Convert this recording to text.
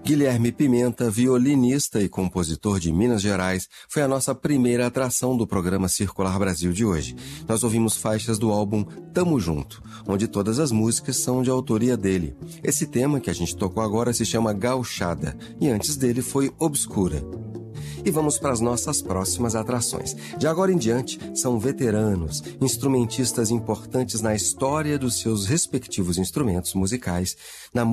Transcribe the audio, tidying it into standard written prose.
Guilherme Pimenta, violinista e compositor de Minas Gerais, foi a nossa primeira atração do programa Circular Brasil de hoje. Nós ouvimos faixas do álbum Tamo Junto, onde todas as músicas são de autoria dele. Esse tema que a gente tocou agora se chama Gauchada, e antes dele foi Obscura. E vamos para as nossas próximas atrações. De agora em diante, são veteranos, instrumentistas importantes na história dos seus respectivos instrumentos musicais, na